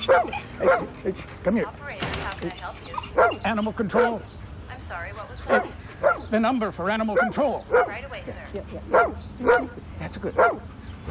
Hey, come here. Operator, how can I help you? Animal control. I'm sorry, what was that? The number for animal control. Right away, sir. That's good.